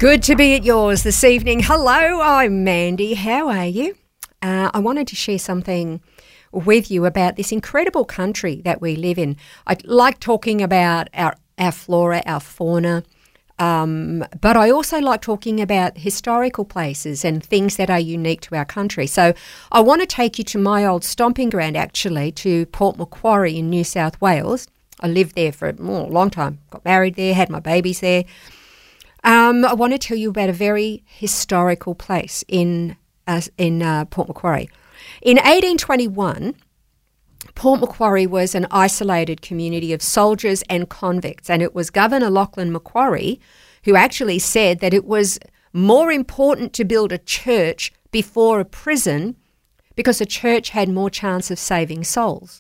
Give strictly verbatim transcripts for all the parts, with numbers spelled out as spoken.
Good to be at yours this evening. Hello, I'm Mandy. How are you? Uh, I wanted to share something with you about this incredible country that we live in. I like talking about our, our flora, our fauna, um, but I also like talking about historical places and things that are unique to our country. So I want to take you to my old stomping ground, actually, to Port Macquarie in New South Wales. I lived there for a oh, long time, got married there, had my babies there. Um, I want to tell you about a very historical place in uh, in uh, Port Macquarie. In eighteen twenty-one, Port Macquarie was an isolated community of soldiers and convicts, and it was Governor Lachlan Macquarie who actually said that it was more important to build a church before a prison because a church had more chance of saving souls.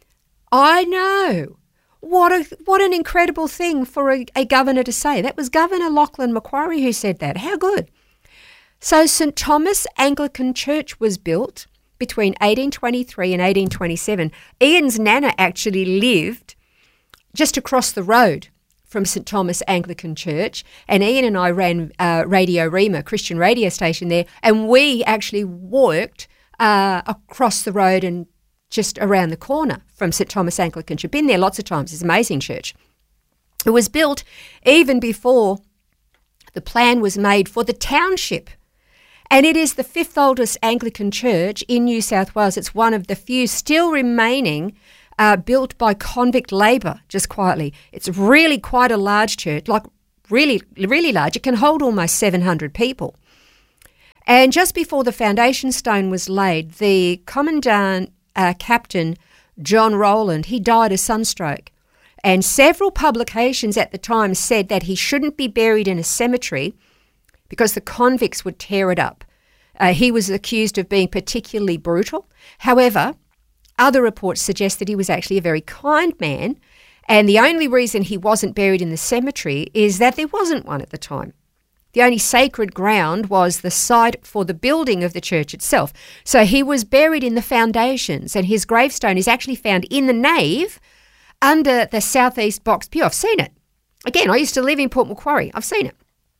I know. What a what an incredible thing for a, a governor to say. That was Governor Lachlan Macquarie who said that. How good. So St Thomas Anglican Church was built between eighteen twenty-three and eighteen twenty-seven. Ian's nana actually lived just across the road from St Thomas Anglican Church, and Ian and I ran uh, Radio Rima, Christian radio station there, and we actually worked uh, across the road and just around the corner from St Thomas Anglican Church. Been there lots of times. It's an amazing church. It was built even before the plan was made for the township. And it is the fifth oldest Anglican church in New South Wales. It's one of the few still remaining uh, built by convict labour, just quietly. It's really quite a large church, like really, really large. It can hold almost seven hundred people. And just before the foundation stone was laid, the Commandant Uh, Captain John Rowland, he died of sunstroke. And several publications at the time said that he shouldn't be buried in a cemetery because the convicts would tear it up. Uh, he was accused of being particularly brutal. However, other reports suggest that he was actually a very kind man, and the only reason he wasn't buried in the cemetery is that there wasn't one at the time. The only sacred ground was the site for the building of the church itself. So he was buried in the foundations, and his gravestone is actually found in the nave under the southeast box pew. I've seen it. Again, I used to live in Port Macquarie. I've seen it.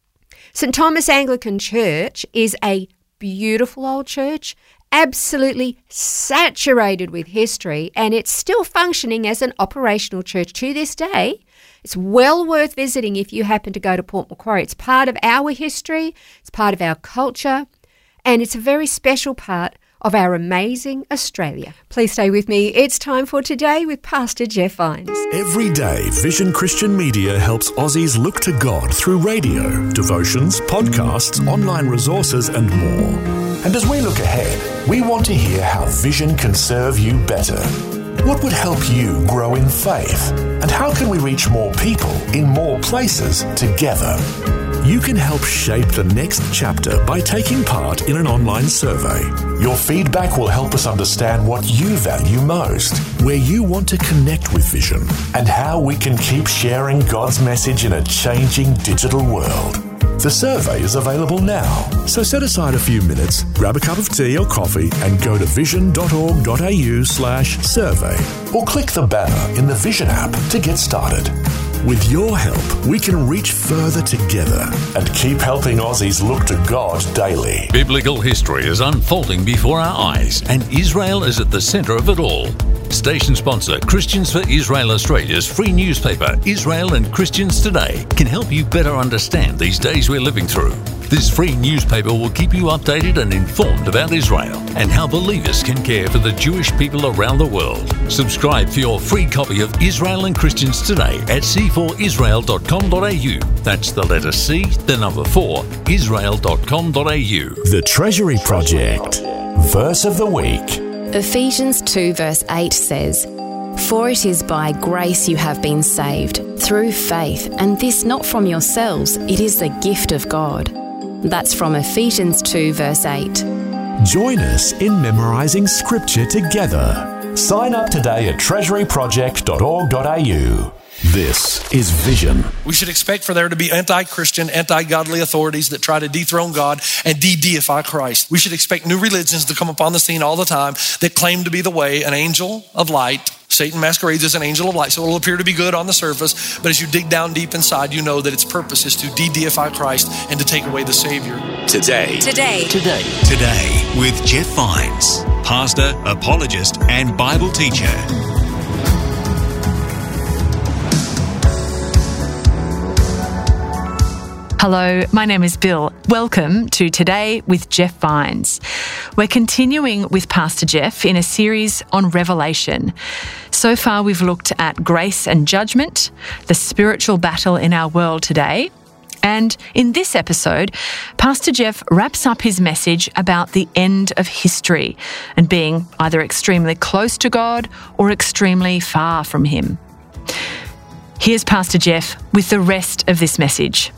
St Thomas Anglican Church is a beautiful old church, absolutely saturated with history, and it's still functioning as an operational church to this day. It's well worth visiting if you happen to go to Port Macquarie. It's part of our history, it's part of our culture, and it's a very special part of our amazing Australia. Please stay with me. It's time for Today with Pastor Jeff Vines. Every day, Vision Christian Media helps Aussies look to God through radio, devotions, podcasts, online resources, and more. And as we look ahead, we want to hear how Vision can serve you better. What would help you grow in faith? And how can we reach more people in more places together? You can help shape the next chapter by taking part in an online survey. Your feedback will help us understand what you value most, where you want to connect with Vision, and how we can keep sharing God's message in a changing digital world. The survey is available now. So set aside a few minutes, grab a cup of tea or coffee and go to vision.org.au slash survey. Or click the banner in the Vision app to get started. With your help, we can reach further together and keep helping Aussies look to God daily. Biblical history is unfolding before our eyes, and Israel is at the centre of it all. Station sponsor Christians for Israel Australia's free newspaper, Israel and Christians Today, can help you better understand these days we're living through. This free newspaper will keep you updated and informed about Israel and how believers can care for the Jewish people around the world. Subscribe for your free copy of Israel and Christians Today at c four israel dot com dot a u. That's the letter C, the number four, israel dot com dot a u. The Treasury Project. Verse of the week. Ephesians two verse eight says, "For it is by grace you have been saved, through faith, and this not from yourselves, it is the gift of God." That's from Ephesians two verse eight. Join us in memorising scripture together. Sign up today at treasury project dot org dot a u. This is Vision. We should expect for there to be anti-Christian, anti-godly authorities that try to dethrone God and de-deify Christ. We should expect new religions to come upon the scene all the time that claim to be the way, an angel of light Satan masquerades as an angel of light, so it'll appear to be good on the surface, but as you dig down deep inside, you know that its purpose is to de-deify Christ and to take away the Savior. Today. Today. Today. Today with Jeff Vines, pastor, apologist, and Bible teacher. Hello, my name is Bill. Welcome to Today with Jeff Vines. We're continuing with Pastor Jeff in a series on Revelation. So far, we've looked at grace and judgment, the spiritual battle in our world today. And in this episode, Pastor Jeff wraps up his message about the end of history and being either extremely close to God or extremely far from Him. Here's Pastor Jeff with the rest of this message.